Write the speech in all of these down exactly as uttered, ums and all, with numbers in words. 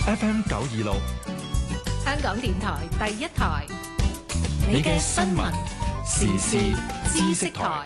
F M 九二六， 香港電台第一台， 你嘅新聞時事知識台。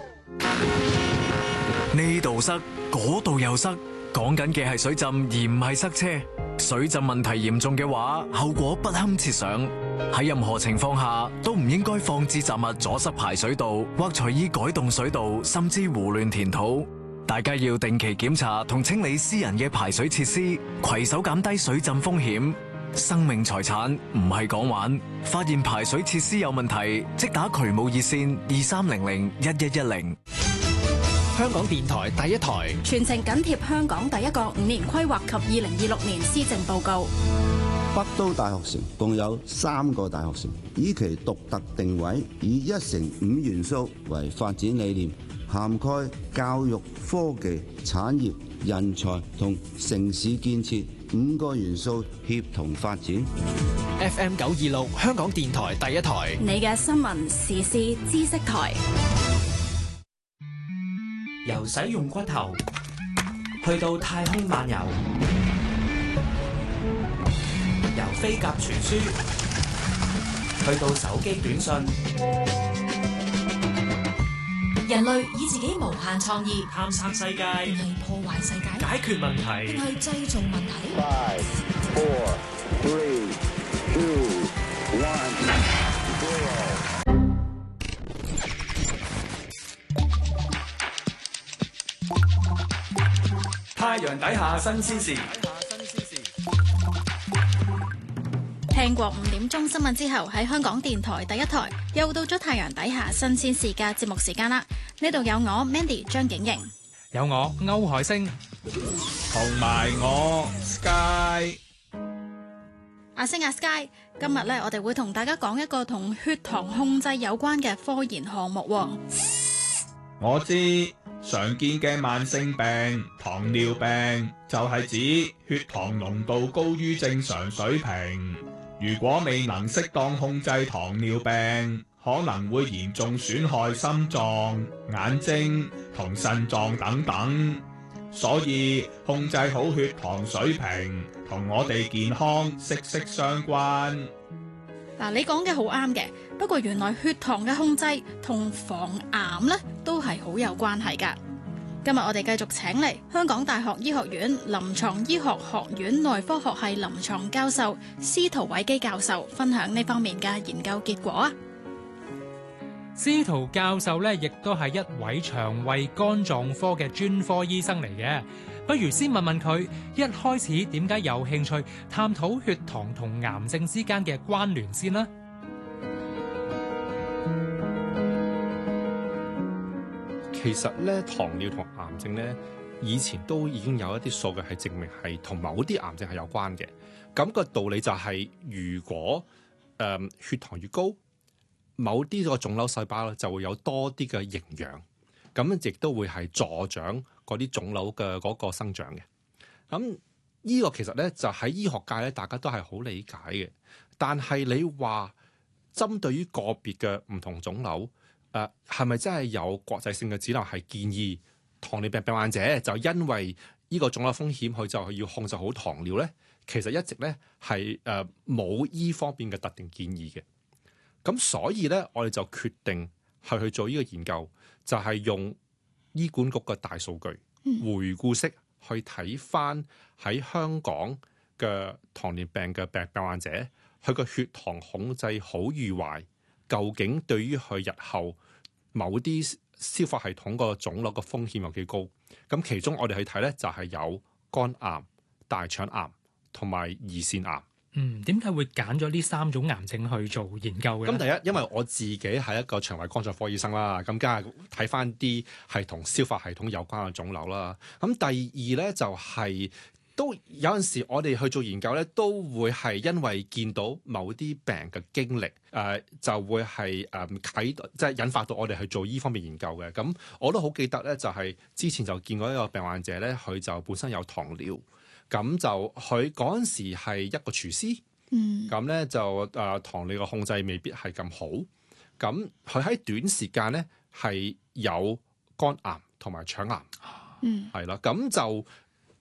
呢度塞，嗰度又塞，講緊嘅係水浸，而唔係塞車。水浸問題嚴重嘅話，後果不堪設想。喺任何情況下，都唔應該放置雜物阻塞排水道，或隨意改動水道，甚至胡亂填土。大家要定期檢查同清理私人嘅排水設施，攜手減低水浸風險。生命財產唔係講玩，發現排水設施有問題，即打渠務熱線二三零零一一一零。 香港電台第一台， 全程緊貼香港第一個五年規劃及二零二六年施政報告。 北都大學城共有三個大學城，以其獨特定位，以一城五元素為發展理念，涵蓋教育、科技、產業、人才同城市建設五個元素協同發展。 F M 九二六香港電台第一台， 你嘅新聞時事知識台。 由使用骨頭去到太空漫遊，由飛鴿傳書去到手機短信， 人類以自己無限創意探索世界， 定係破壞世界？ 解決問題， 定係製造問題？ Five, four, three, two, one, zero。 太陽底下新鮮事。 聽過五點鐘新聞之後，喺香港電台第一台又到咗太陽底下新鮮事嘅節目時間啦。呢度有我 Mandy 張景瑩， 有我歐海星，同埋我 Sky。 阿星阿 Sky，今日咧我哋會同大家講一個同血糖控制有關嘅科研項目。 我知常見嘅慢性病糖尿病就係指血糖濃度高於正常水平，如果未能適當控制糖尿病，可能會嚴重損害心臟、眼睛同腎臟等等。所以控制好血糖水平同我哋健康息息相關。 嗱，你講嘅好啱嘅，不過原來血糖嘅控制同防癌呢都係好有關係㗎。今日我哋繼續請嚟香港大學醫學院臨床醫學學院內科學系臨床教授司徒偉基教授分享呢方面嘅研究結果啊。 司徒教授咧，亦都係一位腸胃肝臟科嘅專科醫生嚟嘅。不如先問問佢，一開始點解有興趣探討血糖同癌症之間嘅關聯先啦？ 其實咧，糖尿同癌症咧，以前都已經有一啲數據係證明係同某啲癌症係有關嘅。咁個道理就係，如果誒、呃、血糖越高，某啲個腫瘤細胞咧就會有多啲嘅營養，咁亦都會係助長嗰啲腫瘤嘅嗰個生長嘅。咁呢個其實咧就喺醫學界咧，大家都係好理解嘅。但係你話針對於個別嘅唔同腫瘤，誒係咪真係有國際性嘅指南係建議糖尿病病患者就因為呢個腫瘤風險，佢就要控制好糖尿咧？其實一直咧係誒冇依方面嘅特定建議嘅。咁所以咧，我哋就決定係去做呢個研究，就係、是、用醫管局嘅大數據、嗯、回顧式去睇翻喺香港嘅糖尿病嘅病病患者，佢個血糖控制好與壞，究竟對於佢日後某啲消化系統個腫瘤嘅風險有幾高？咁其中我哋去睇咧，就係、是、有肝癌、大腸癌同埋胰腺癌。 嗯，點解會揀咗呢三種癌症去做研究嘅？ 咁第一，因為我自己係一個腸胃肝臟科醫生啦，咁梗係睇翻啲係同消化系統有關嘅腫瘤啦。咁第二咧就係、是、都有陣時我哋去做研究咧，都會係因為見到某啲病嘅經歷，誒、呃、就會係誒啟即係引發到我哋去做依方面研究嘅。咁我都好記得咧，就係、是、之前就見過一個病患者咧，佢就本身有糖尿。咁就佢嗰陣時係一個廚師，咁咧、嗯、就誒、呃、糖尿嘅控制未必係咁好，咁佢喺短時間咧係有肝癌同埋腸癌，係啦、嗯，咁就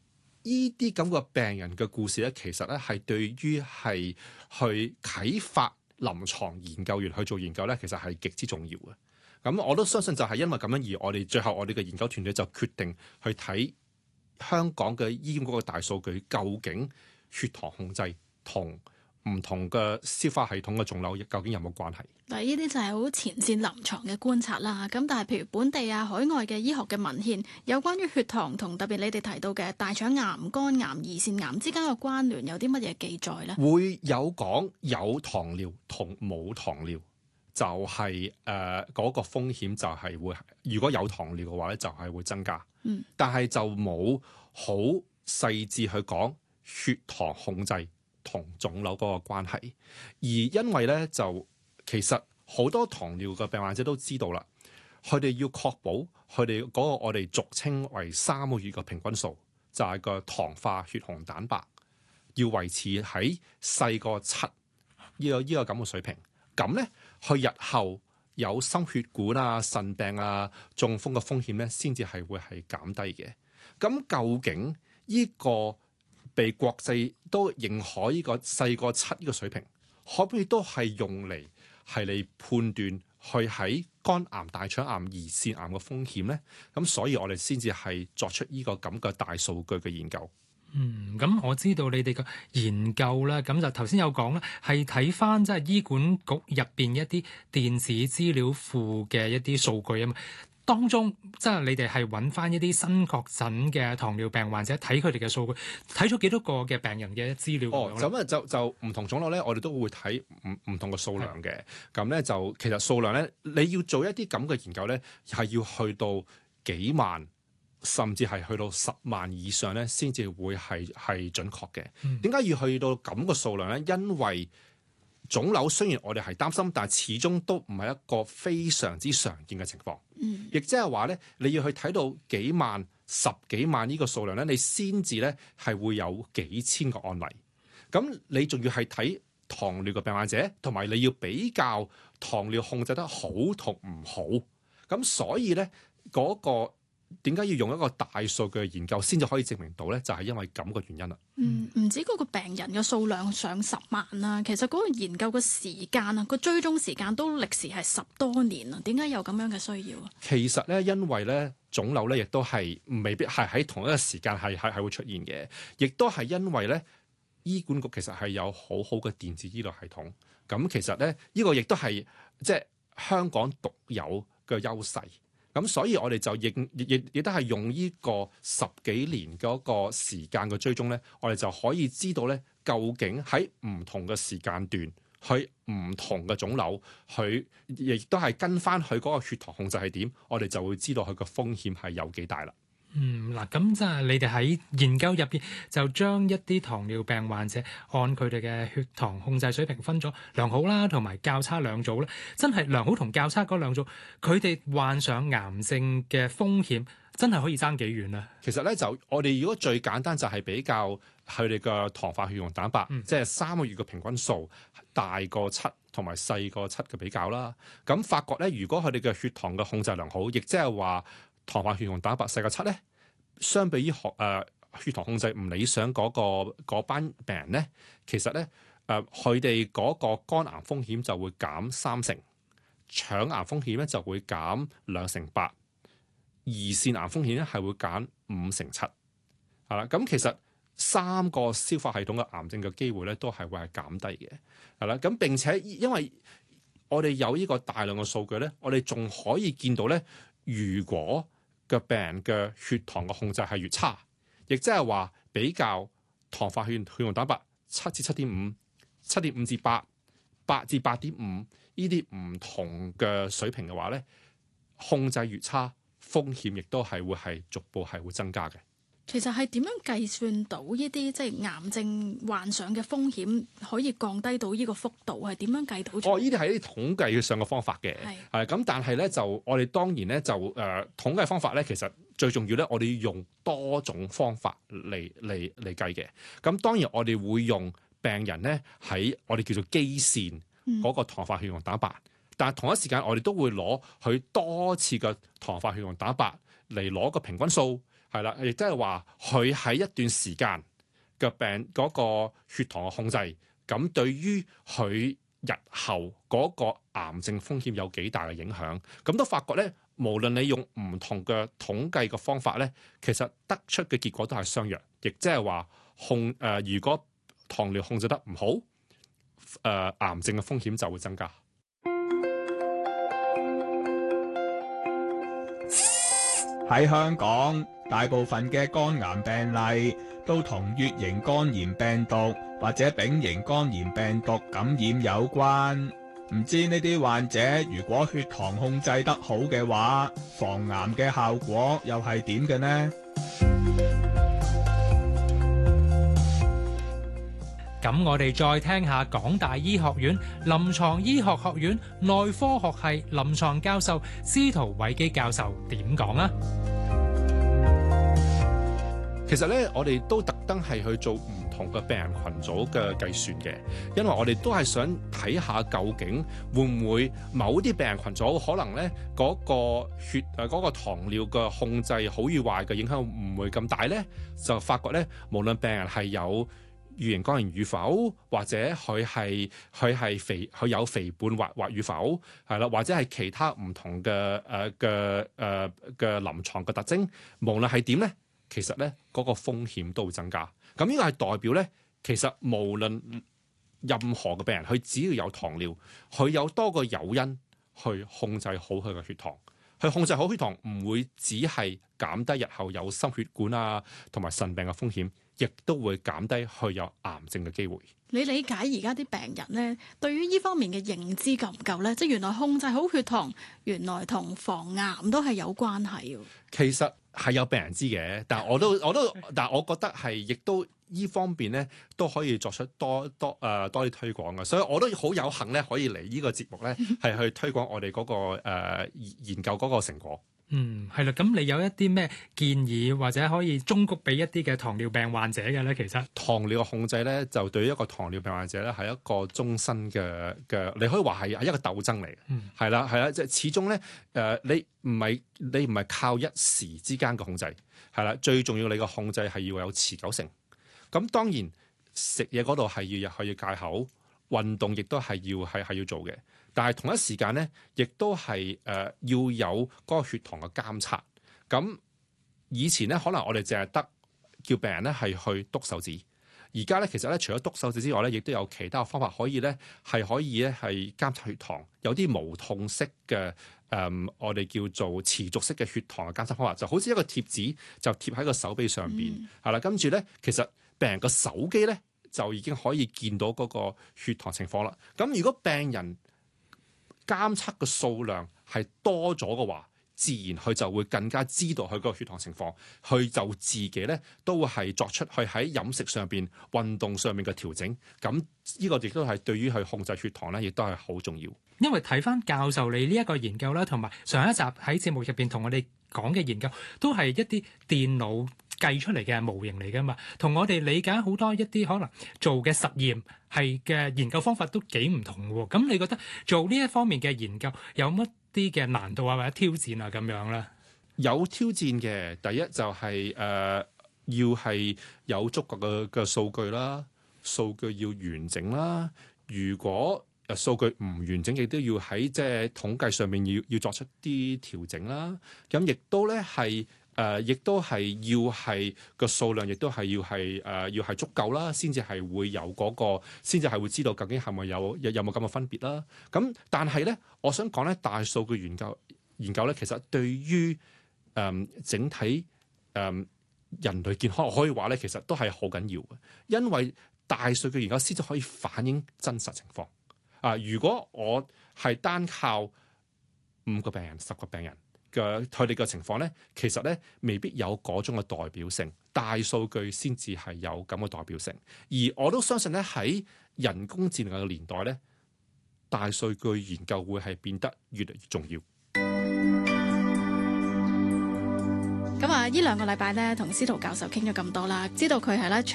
呢啲咁嘅病人嘅故事咧，其實咧係對於係去啟發臨床研究員去做研究咧，其實係極之重要嘅。咁我都相信就係因為咁樣，而我哋最後我哋嘅研究團隊就決定去睇香港嘅醫管局嘅大數據，究竟血糖控制同唔同嘅消化系統嘅腫瘤究竟有冇關係？ 嗱，呢啲就係好前線臨床嘅觀察啦。咁但係譬如本地啊、海外嘅醫學嘅文獻，有關於血糖同特別你哋提到嘅大腸癌、肝癌、胰腺癌之間嘅關聯，有啲乜嘢記載呢？ 會有講有糖尿同冇糖尿，就係誒嗰個風險就係會，如果有糖尿嘅話咧，就係會增加。嗯，但係就冇好細緻去講血糖控制同腫瘤嗰個關係，而因為咧就其實好多糖尿嘅病患者都知道啦，佢哋要確保佢哋嗰個我哋俗稱為三個月嘅平均數，就係、是、個糖化血紅蛋白要維持喺細過七呢個呢個咁嘅水平，咁咧佢日後有心血管啊、腎病啊、中風嘅風險咧，先至係會係減低嘅。咁究竟呢、這個被國際都認可呢個細過七呢個水平，可唔可以都係用嚟係嚟判斷去喺肝癌、大腸癌、胰腺癌嘅風險咧？咁所以我哋先至係作出呢個咁嘅大數據嘅研究。 嗯，咁我知道你哋嘅研究啦，咁就頭先有講啦，係睇翻即係醫管局入邊一啲電子資料庫嘅一啲數據啊嘛。當中即係你哋係揾翻一啲新確診嘅糖尿病患者，睇佢哋嘅數據，睇咗幾多個嘅病人嘅資料。 哦，咁啊就就唔同種類咧，我哋都會睇唔唔同嘅數量嘅。咁咧就其實數量咧，你要做一啲咁嘅研究咧，係要去到幾萬，甚至係去到十萬以上咧，先至會係係準確嘅。點解、嗯、要去到咁嘅數量咧？因為腫瘤雖然我哋係擔心，但係始終都唔係一個非常之常見嘅情況。嗯，亦即係話咧，你要去睇到幾萬、十幾萬呢個數量咧，你先至咧係會有幾千個案例。咁你仲要係睇糖尿嘅病患者，同埋你要比較糖尿控制得好同唔好。咁所以咧嗰、嗰個。點解要用一個大數據研究先至可以證明到咧？就係、是、因為咁個原因啦。 嗯，唔止嗰個病人嘅數量上十萬啦，其實嗰個研究嘅時間啊，個追蹤時間都歷時係十多年啊。點解有咁樣嘅需要啊？ 其實咧，因為咧腫瘤咧，亦都係未必係喺同一個時間係係係會出現嘅，亦都係因為咧醫管局其實係有好好嘅電子醫療系統。咁其實咧呢、呢個亦都係即係香港獨有嘅優勢。咁所以我哋就亦亦亦都係用呢個十幾年嗰個時間嘅追蹤咧，我哋就可以知道咧，究竟喺唔同嘅時間段，去唔同嘅腫瘤，佢亦都係跟翻佢嗰個血糖控制係點，我哋就會知道佢個風險係有幾大啦。 嗯，嗱，咁即係你哋喺研究入邊就將一啲糖尿病患者按佢哋嘅血糖控制水平分咗良好啦，同埋較差兩組咧。真係良好同較差嗰兩組，佢哋患上癌症嘅風險真係可以爭幾遠啊？ 其實咧就我哋如果最簡單就係比較佢哋嘅糖化血紅蛋白，嗯、即係三個月嘅平均數大過七同埋細過七嘅比較啦。咁發覺咧，如果佢哋嘅血糖嘅控制良好，亦即係話糖化血紅蛋白細過七咧，相比於血誒血糖控制唔理想嗰、嗰個嗰班病人咧，其實咧誒佢哋嗰個肝癌風險就會減三成，腸癌風險咧就會減兩成八，胰腺癌風險咧係會減五成七，係啦。咁其實三個消化系統嘅癌症嘅機會咧都係會係減低嘅，係啦。咁並且因為我哋有呢個大量嘅數據咧，我哋仲可以見到咧，如果嘅病人嘅血糖嘅控制係越差，亦即係話比較糖化血血紅蛋白七至七點五、七點五至八、八至八點五呢啲唔同嘅水平嘅話咧，控制越差，風險亦都係會係逐步係會增加嘅。 其實係點樣計算到呢啲即係癌症患上嘅風險可以降低到呢個幅度？係點樣計到？ 哦，呢啲係啲統計上嘅方法嘅，係咁是。但係咧就我哋當然咧就誒、呃、統計方法咧，其實最重要咧，我哋要用多種方法嚟嚟嚟計嘅。咁當然我哋會用病人咧喺我哋叫做基線嗰個糖化血紅蛋白，嗯、但係同一時間我哋都會攞佢多次嘅糖化血紅蛋白嚟攞個平均數。 係啦，亦即係話佢喺一段時間嘅病嗰個血糖嘅控制，咁對於佢日後嗰個癌症風險有幾大嘅影響？咁都發覺咧，無論你用唔同嘅統計嘅方法咧，其實得出嘅結果都係相若，亦即係話控誒、呃，如果糖尿控制得唔好，誒、呃、癌症嘅風險就會增加。 喺香港，大部分嘅肝癌病例都同乙型肝炎病毒或者丙型肝炎病毒感染有關。唔知呢啲患者如果血糖控制得好嘅話，防癌嘅效果又係點嘅呢？ 咁我哋再聽下港大醫學院臨床醫學學院內科學系臨床教授司徒偉基教授點講啊？ 其實咧，我哋都特登係去做唔同嘅病人群組嘅計算嘅，因為我哋都係想睇下究竟會唔會某啲病人群組可能咧嗰個血誒嗰個糖尿嘅控制好與壞嘅影響唔會咁大咧，就發覺咧，無論病人係有乙型肝炎與否，或者佢係佢係肥佢有肥胖或或與否，係啦，或者係其他唔同嘅誒嘅誒嘅臨床嘅特徵，無論係點咧，其實咧嗰個風險都會增加。咁呢個係代表咧，其實無論任何嘅病人，佢只要有糖尿，佢有多個誘因去控制好佢嘅血糖。去控制好血糖，唔會只係減低日後有心血管啊同埋腎病嘅風險，亦都會減低去有癌症嘅機會。 你理解而家啲病人咧，對於呢方面嘅認知夠唔夠咧？即係原來控制好血糖，原來同防癌都係有關係。 其實係有病人知嘅，但係我都我都，但係我覺得係亦都依方面咧都可以作出多多誒、呃、多啲推廣嘅，所以我都好有幸咧可以嚟呢個節目咧係去推廣我哋嗰、那個誒、呃、研究嗰個成果。 嗯，係啦，咁你有一啲咩建議或者可以忠告俾一啲嘅糖尿病患者嘅咧？其實糖尿嘅控制咧，就對於一個糖尿病患者咧係一個終身嘅嘅，你可以話係係一個鬥爭嚟嘅，係啦係啦，即係始終咧誒、呃，你唔係你唔係靠一時之間嘅控制，係啦，最重要你個控制係要有持久性。咁當然食嘢嗰度係要可以戒口，運動亦都係要係係要做嘅。但係同一時間咧，亦都係誒、呃、要有嗰個血糖嘅監測。咁以前咧，可能我哋淨係得叫病人咧係去篤手指。而家咧，其實咧，除咗篤手指之外咧，亦都有其他方法可以咧係可以咧係監測血糖。有啲無痛式嘅誒、呃，我哋叫做持續式嘅血糖嘅監測方法，就好似一個貼紙就貼喺個手臂上邊，係啦、嗯。跟住咧，其實病人個手機咧就已經可以見到嗰個血糖情況啦。咁如果病人監測嘅數量係多咗嘅話，自然佢就會更加知道佢個血糖情況，佢就自己咧都會係作出去喺飲食上邊、運動上面嘅調整。咁呢個亦都係對於去控制血糖咧，亦都係好重要。 因為睇翻教授你呢一個研究啦，同埋上一集喺節目入邊同我哋講嘅研究，都係一啲電腦計出嚟嘅模型嚟㗎嘛，同我哋理解好多一啲可能做嘅實驗係嘅研究方法都幾唔同喎。咁你覺得做呢一方面嘅研究有乜啲嘅難度啊或者挑戰啊咁樣咧？ 有挑戰嘅，第一就係、是、誒、呃、要係有足夠嘅嘅數據啦，數據要完整啦。如果誒數據唔完整，亦都要喺即係統計上面要要作出啲調整啦。咁亦都咧係。誒，亦、呃、都係要係個數量，亦都係要係誒、呃，要係足夠啦，先至係會有嗰、那個，先至係會知道究竟係咪有有有冇咁嘅分別啦。咁但係咧，我想講咧，大數據研究研究咧，其實對於誒、呃、整體誒、呃、人類健康，我可以話咧，其實都係好緊要嘅，因為大數據研究先至可以反映真實情況。啊、呃，如果我係單靠五個病人、十個病人。嘅佢哋嘅情況咧，其實咧未必有嗰種嘅代表性，大數據先至係有咁嘅代表性。而我都相信咧，喺人工智能嘅年代咧，大數據研究會係變得越嚟越重要。 咁啊，呢兩個禮拜咧，同司徒教授傾咗咁多啦，知道佢係咧